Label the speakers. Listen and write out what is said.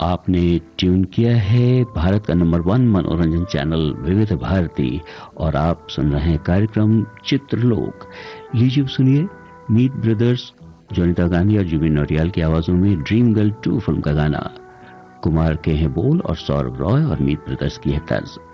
Speaker 1: आपने ट्यून किया है भारत का नंबर 1 मनोरंजन चैनल विविध भारती और आप सुन रहे हैं कार्यक्रम चित्रलोक। लीजिए सुनिए मीत ब्रदर्स, जोनिता गांधी और जुबिन नौटियाल की आवाजों में ड्रीम गर्ल 2 फिल्म का गाना। कुमार के हैं बोल और सौरभ रॉय और मीत ब्रदर्स की है तर्ज।